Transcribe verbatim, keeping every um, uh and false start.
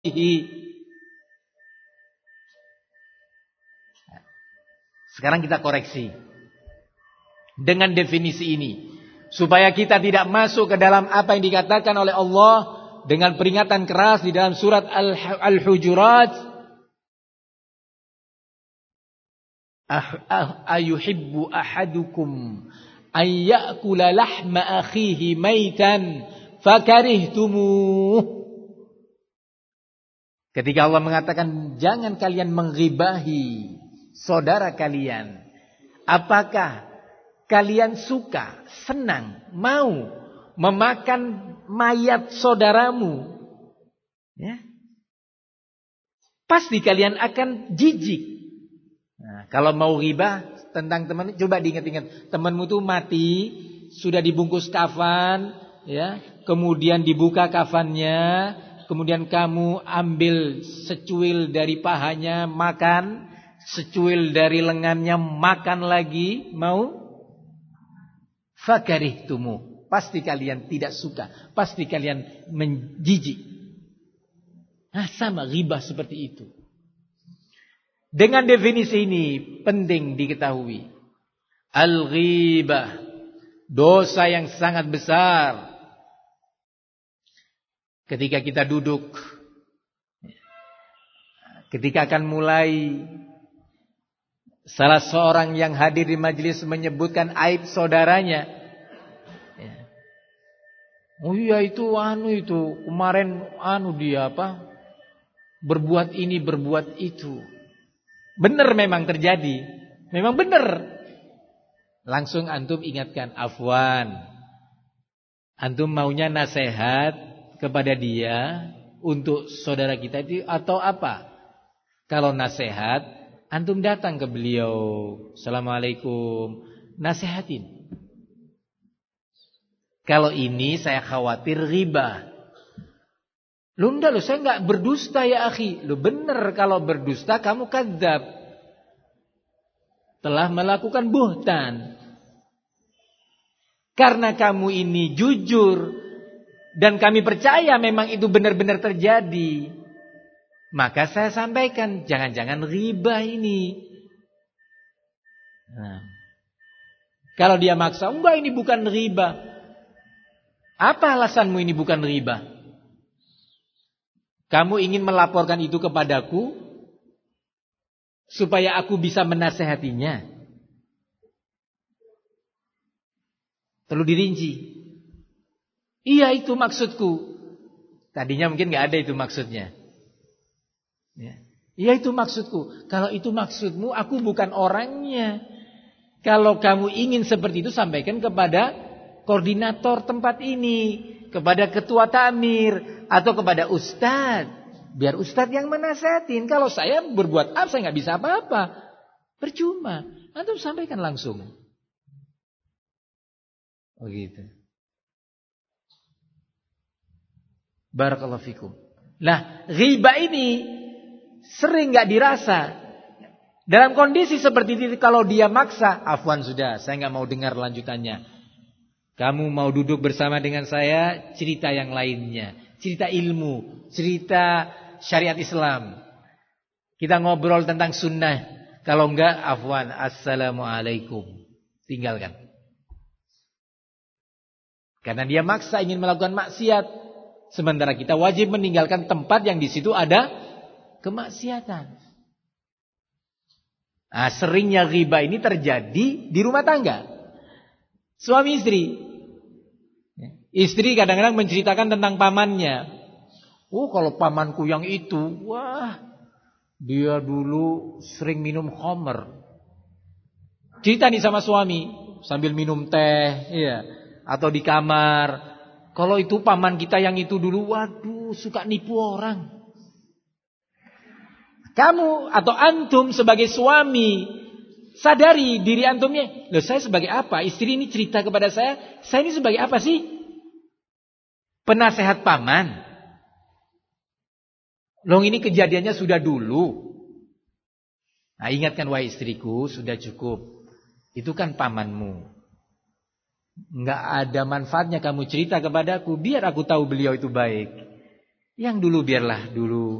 Sekarang kita koreksi dengan definisi ini, supaya kita tidak masuk ke dalam apa yang dikatakan oleh Allah dengan peringatan keras di dalam surat Al-Hujurat. Ayuhibbu ahadukum an ya'kula lahma akhihi maitan fakarihtumuh. Ketika Allah mengatakan jangan kalian menggibahi saudara kalian, apakah kalian suka, senang, mau memakan mayat saudaramu? Ya. Pasti kalian akan jijik. Nah, kalau mau ghibah tentang teman, coba diingat-ingat, temanmu tuh mati, sudah dibungkus kafan, ya, kemudian dibuka kafannya, kemudian kamu ambil secuil dari pahanya makan, secuil dari lengannya makan lagi, mau? Fakarihtumu, pasti kalian tidak suka, pasti kalian menjijik. Nah, sama ghibah seperti itu. Dengan definisi ini penting diketahui, al-ghibah, dosa yang sangat besar. Ketika kita duduk, ketika akan mulai, salah seorang yang hadir di majelis menyebutkan aib saudaranya. Oh iya itu anu itu kemarin anu dia apa? Berbuat ini berbuat itu. Benar memang terjadi, memang benar. Langsung antum ingatkan, afwan. Antum maunya nasihat kepada dia untuk saudara kita itu atau apa? Kalau nasihat, antum datang ke beliau, assalamualaikum, nasihatin. Kalau ini saya khawatir ghibah. Lu enggak, lu saya enggak berdusta ya akhi. Lu benar kalau berdusta kamu kadzab. Telah melakukan buhtan. Karena kamu ini jujur dan kami percaya memang itu benar-benar terjadi, maka saya sampaikan jangan-jangan ghibah ini. Nah, kalau dia maksa, enggak ini bukan ghibah. Apa alasanmu ini bukan ghibah? Kamu ingin melaporkan itu kepadaku supaya aku bisa menasehatinya. Perlu dirinci. Iya itu maksudku. Tadinya mungkin gak ada itu maksudnya. Ya. Iya itu maksudku. Kalau itu maksudmu, aku bukan orangnya. Kalau kamu ingin seperti itu, sampaikan kepada koordinator tempat ini, kepada ketua tamir, atau kepada ustadz. Biar ustadz yang menasehatin. Kalau saya berbuat apa, saya gak bisa apa-apa. Percuma. Antum sampaikan langsung. Oh gitu. Barakallahu fikum. Nah, ghibah ini sering gak dirasa. Dalam kondisi seperti itu, kalau dia maksa, afwan sudah, saya gak mau dengar lanjutannya. Kamu mau duduk bersama dengan saya, cerita yang lainnya. Cerita ilmu, cerita syariat Islam. Kita ngobrol tentang sunnah. Kalau enggak, afwan, assalamualaikum. Tinggalkan. Karena dia maksa ingin melakukan maksiat. Sementara kita wajib meninggalkan tempat yang di situ ada kemaksiatan. Nah, seringnya ghibah ini terjadi di rumah tangga. Suami istri. Istri kadang-kadang menceritakan tentang pamannya. Oh, kalau pamanku yang itu, wah, dia dulu sering minum khamr. Cerita nih sama suami sambil minum teh, iya, atau di kamar. Kalau itu paman kita yang itu dulu, waduh, suka nipu orang. Kamu atau antum sebagai suami, sadari diri antumnya. Loh, saya sebagai apa? Istri ini cerita kepada saya, saya ini sebagai apa sih? Penasehat paman. Loh, ini kejadiannya sudah dulu. Nah, ingatkan wahai istriku, sudah cukup. Itu kan pamanmu. Enggak ada manfaatnya kamu cerita kepadaku, biar aku tahu beliau itu baik. Yang dulu biarlah dulu.